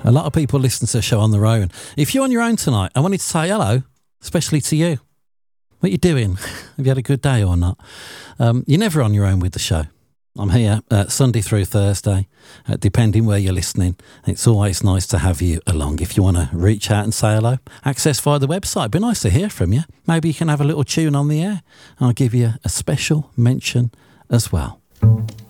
A lot of people listen to the show on their own. If you're on your own tonight, I wanted to say hello, especially to you. What you doing? Have you had a good day or not? You're never on your own with the show. I'm here Sunday through Thursday, depending where you're listening. It's always nice to have you along. If you want to reach out and say hello, access via the website. It'd be nice to hear from you. Maybe you can have a little tune on the air. I'll give you a special mention as well.